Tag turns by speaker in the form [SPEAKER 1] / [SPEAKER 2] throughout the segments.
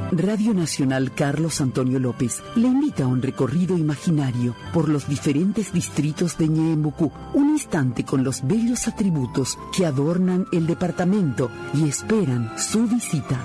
[SPEAKER 1] Radio Nacional Carlos Antonio López le invita a un recorrido imaginario por los diferentes distritos de Ñeembucú, un instante con los bellos atributos que adornan el departamento y esperan su visita.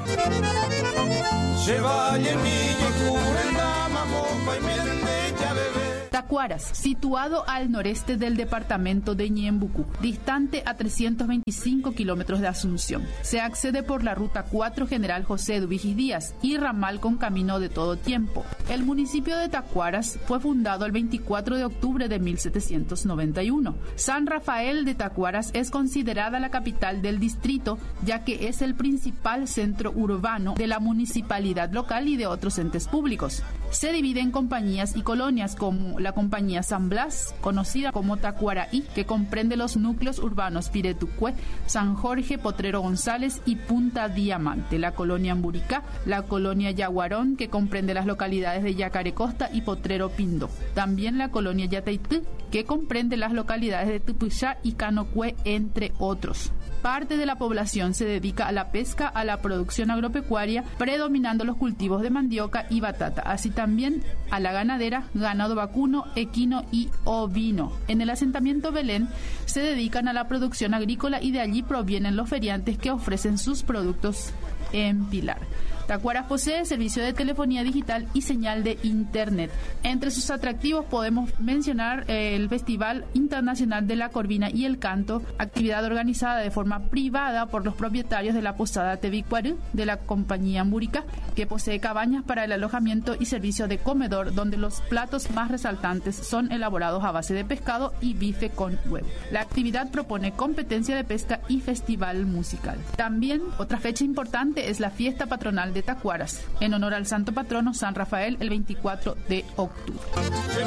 [SPEAKER 2] Tacuaras, situado al noreste del departamento de Ñeembucú, distante a 325 kilómetros de Asunción. Se accede por la ruta 4 General José Dubigis Díaz y ramal con camino de todo tiempo. El municipio de Tacuaras fue fundado el 24 de octubre de 1791. San Rafael de Tacuaras es considerada la capital del distrito, ya que es el principal centro urbano de la municipalidad local y de otros entes públicos. Se divide en compañías y colonias como la compañía San Blas, conocida como Tacuaraí, que comprende los núcleos urbanos Piretucue, San Jorge, Potrero González y Punta Diamante, la colonia Amburicá, la colonia Yaguarón, que comprende las localidades de Yacarecosta y Potrero Pindo, también la colonia Yateitú, que comprende las localidades de Tupuyá y Canocue, entre otros. Parte de la población se dedica a la pesca, a la producción agropecuaria, predominando los cultivos de mandioca y batata, así también a la ganadera, ganado vacuno, equino y ovino. En el asentamiento Belén se dedican a la producción agrícola y de allí provienen los feriantes que ofrecen sus productos en Pilar. Tacuaras posee servicio de telefonía digital y señal de internet. Entre sus atractivos podemos mencionar el Festival Internacional de la Corvina y el Canto, actividad organizada de forma privada por los propietarios de la posada Tebicuarú de la compañía Ambúrica, que posee cabañas para el alojamiento y servicio de comedor, donde los platos más resaltantes son elaborados a base de pescado y bife con huevo. La actividad propone competencia de pesca y festival musical. También otra fecha importante es la fiesta patronal de Tacuaras, en honor al santo patrono San Rafael, el 24 de octubre.